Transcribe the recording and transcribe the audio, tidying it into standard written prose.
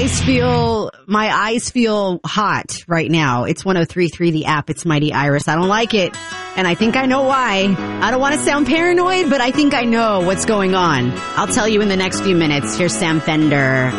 eyes feel hot right now. It's 103.3 the app. It's Mighty Iris. I don't like it. And I think I know why. I don't want to sound paranoid, but I think I know what's going on. I'll tell you in the next few minutes. Here's Sam Fender.